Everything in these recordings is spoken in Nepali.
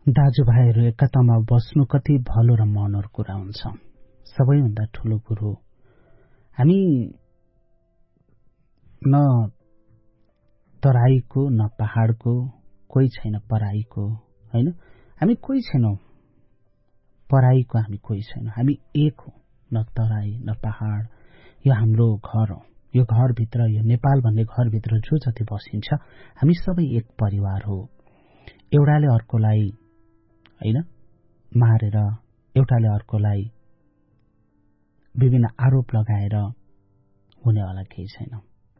दाजुभाइहरू एकतामा बस्नु कति भलो र मनोर कुरा हुन्छ। सबैभन्दा ठूलो कुरो हामी न तराईको न पहाडको, कोही छैन पराईको, हैन? हामी कोही छैनौं पराईको, हामी कोही छैनौं, हामी एक हो। न तराई न पहाड, यो हाम्रो घर हो। यो घरभित्र, यो नेपाल भन्ने घरभित्र जो जति बसिन्छ, हामी सबै एक परिवार हो। एउटाले अर्कोलाई हैन मारेर, एउटाले अर्कोलाई विभिन्न आरोप लगाएर हुनेवाला केही छैन।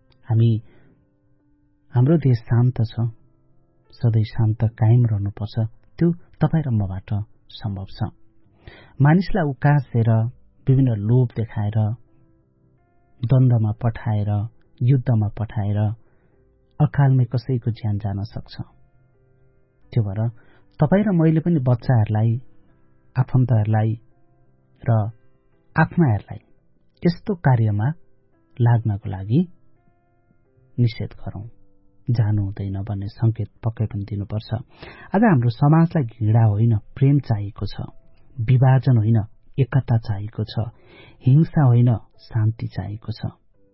हाम्रो देश शान्त छ, सधैँ शान्त कायम रहनुपर्छ। त्यो तपाईँ र मबाट सम्भव छ। मानिसलाई उकासेर, विभिन्न लोभ देखाएर, द्वन्द्वमा पठाएर, युद्धमा पठाएर अकालमै कसैको ज्यान जान सक्छ। त्यो भएर तपाईँ र मैले पनि बच्चाहरूलाई, आफन्तहरूलाई र आफ्नाहरूलाई यस्तो कार्यमा लाग्नको लागि निषेध गरौं। जानु हुँदैन भन्ने संकेत पक्कै पनि दिनुपर्छ। आज हाम्रो समाजलाई घृणा होइन, प्रेम चाहिएको छ। विभाजन होइन, एकता चाहिएको छ। हिंसा होइन, शान्ति चाहिएको छ।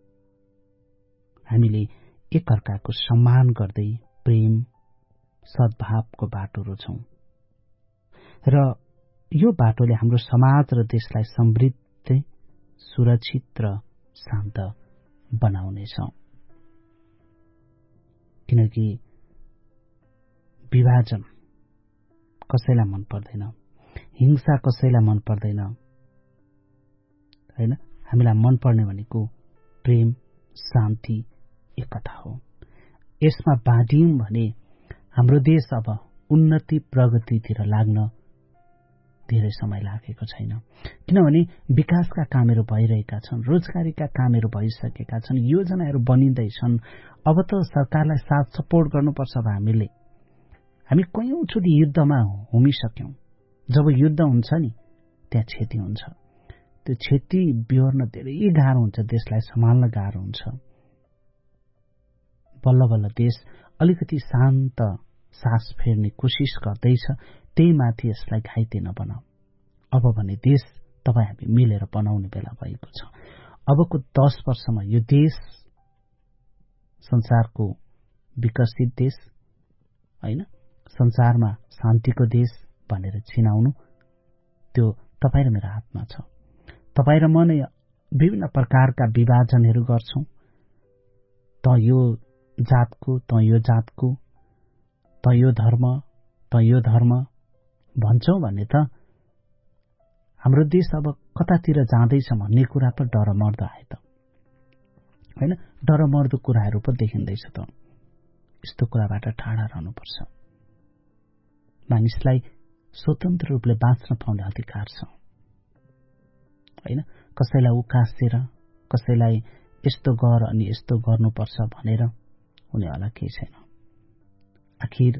हामीले एकअर्काको सम्मान गर्दै प्रेम सद्भावको बाटो रोजौं र यो बाटोले हाम्रो समाज र देशलाई समृद्ध, सुरक्षित र शान्त बनाउनेछ। किनकि विभाजन कसैलाई मन पर्दैन, हिंसा कसैलाई मन पर्दैन, हैन? हामीलाई मन पर्ने भनेको प्रेम, शान्ति, एकता हो। यसमा बाँडियौं भने हाम्रो देश अब उन्नति प्रगतितिर लाग्न धेरै समय लागेको छैन। किनभने विकासका कामहरू भइरहेका छन्, रोजगारीका कामहरू भइसकेका छन्, योजनाहरू बनिँदैछन्। अब त सरकारलाई साथ सपोर्ट गर्नुपर्छ। अब हामी कयौंचोटि युद्धमा हुमिसक्यौं। जब युद्ध हुन्छ नि, त्यहाँ क्षति हुन्छ। त्यो क्षति बिहोर्न धेरै गाह्रो हुन्छ, देशलाई सम्हाल्न गाह्रो हुन्छ। बल्ल बल्ल देश अलिकति शान्त सास फेर्ने कोसिस गर्दैछ। त्यही माथि यसलाई घाइते नबनाऊ। अब भने देश तपाईँ हामी मिलेर बनाउने बेला भएको छ। अबको 10 वर्षमा यो देश संसारको विकसित देश हैन, संसारमा शान्तिको देश भनेर चिनाउनु त्यो तपाईँ र मेरो हातमा छ। तपाईँ र म नै विभिन्न प्रकारका विभाजनहरू गर्छौं। त यो जातको, त यो जातको, त यो धर्म, त यो धर्म भन्छौं भने त हाम्रो देश अब कतातिर जाँदैछ भन्ने कुरा पर डरमर्दो आए त, हैन? डरमर्दो कुराहरू पो देखिँदैछ त। यस्तो कुराबाट टाढा रहनुपर्छ। मानिसलाई स्वतन्त्र रूपले बाँच्न पाउने अधिकार छ, हैन? कसैलाई उकासेर, कसैलाई यस्तो गर अनि यस्तो गर्नुपर्छ भनेर हुनेवाला केही छैन। आखिर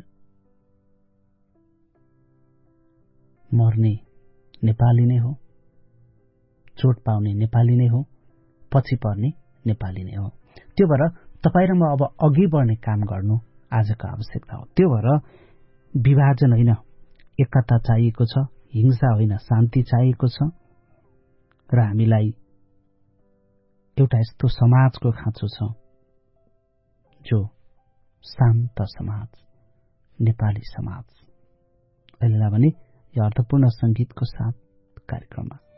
मर्ने नेपाली नै हो, चोट पाउने नेपाली नै हो, पछि पर्ने नेपाली नै हो। त्यो भएर तपाईँ र म अब अघि बढ्ने काम गर्नु आजको आवश्यकता हो। त्यो भएर विभाजन होइन, एकता चाहिएको छ। हिंसा होइन, शान्ति चाहिएको छ। र हामीलाई एउटा यस्तो समाजको खाँचो छ जो शान्त समाज, नेपाली समाज। अहिलेलाई भने यो अर्थपूर्ण संगीतको साथ कार्यक्रममा